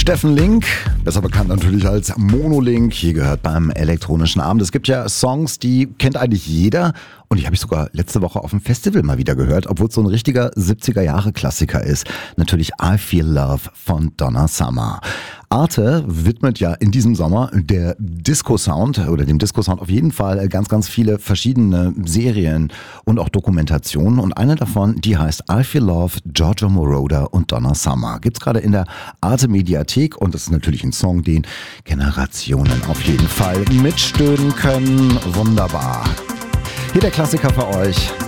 Steffen Link, besser bekannt natürlich als Monolink, hier gehört beim elektronischen Abend. Es gibt ja Songs, die kennt eigentlich jeder und die habe ich sogar letzte Woche auf dem Festival mal wieder gehört, obwohl es so ein richtiger 70er-Jahre-Klassiker ist. Natürlich I Feel Love von Donna Summer. Arte widmet ja in diesem Sommer der Disco-Sound oder dem Disco-Sound auf jeden Fall ganz, ganz viele verschiedene Serien und auch Dokumentationen. Und eine davon, die heißt I Feel Love, Giorgio Moroder und Donna Summer. Gibt's gerade in der Arte-Mediathek und das ist natürlich ein Song, den Generationen auf jeden Fall mitstöhnen können. Wunderbar. Hier der Klassiker für euch.